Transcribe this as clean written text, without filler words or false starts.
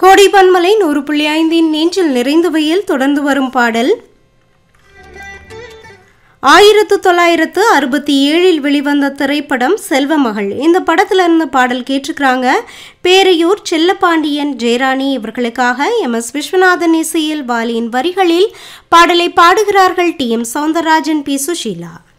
கோடிப்பன்மலை 100.5 நெஞ்சில் நிறைந்தவையில் தொடர்ந்து வரும் பாடல் 1967 வெளிவந்த திரைப்படம் செல்வமகள். இந்த படத்துல இருந்து பாடல் கேட்டிருக்கிறாங்க. பேரையூர் செல்லப்பாண்டியன் ஜெயராணி இவர்களுக்காக MS விஸ்வநாதன் இசையில் வாலியின் வரிகளில் பாடலை பாடுகிறார்கள் TM சௌந்தரராஜன், P. சுஷீலா.